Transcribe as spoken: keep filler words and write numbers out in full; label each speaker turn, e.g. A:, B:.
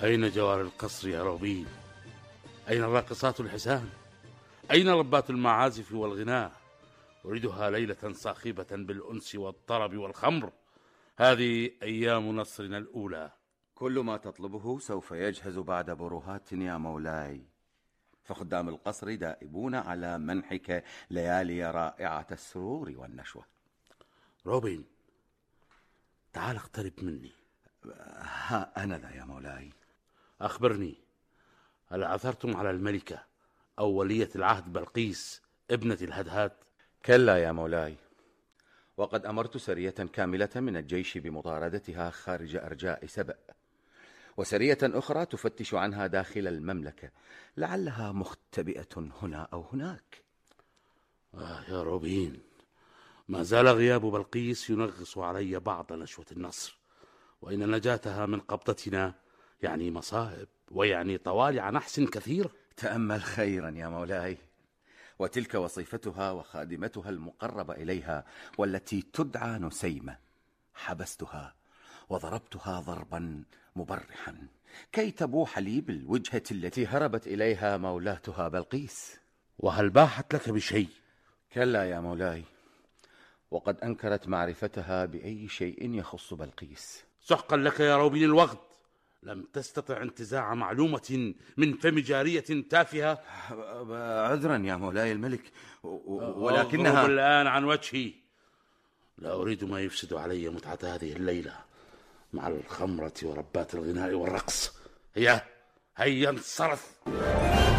A: أين جوار القصر يا روبين؟ أين الراقصات الحسان؟ أين ربات المعازف والغناء؟ أريدها ليلة صاخبة بالأنس والطرب والخمر. هذه أيام نصرنا الأولى.
B: كل ما تطلبه سوف يجهز بعد بروهات يا مولاي، فخدام القصر دائبون على منحك ليالي رائعة السرور والنشوة.
A: روبين، تعال اقترب مني.
B: ها أنا ذا يا مولاي.
A: أخبرني، هل عثرتم على الملكة أو ولية العهد بلقيس ابنة الهدهاد؟
B: كلا يا مولاي، وقد أمرت سرية كاملة من الجيش بمطاردتها خارج أرجاء سبأ، وسرية أخرى تفتش عنها داخل المملكة، لعلها مختبئة هنا أو هناك.
A: آه يا روبين، ما زال غياب بلقيس ينغص علي بعض نشوة النصر، وإن نجاتها من قبضتنا يعني مصائب ويعني طوالع نحس كثير.
B: تأمل خيرا يا مولاي، وتلك وصيفتها وخادمتها المقربة إليها والتي تدعى نسيمة، حبستها وضربتها ضربا مبرحا كي تبوح لي بالوجهة التي هربت إليها مولاتها بلقيس.
A: وهل باحت لك بشيء؟
B: كلا يا مولاي، وقد أنكرت معرفتها بأي شيء يخص بلقيس.
A: سحقا لك يا روبين الوغد، لم تستطع انتزاع معلومة من فم جارية تافهة.
B: عذرا يا مولاي الملك، ولكنها
A: أغرب الآن عن وجهي. لا أريد ما يفسد علي متعة هذه الليلة مع الخمرة وربات الغناء والرقص. هيا هيا انصرف.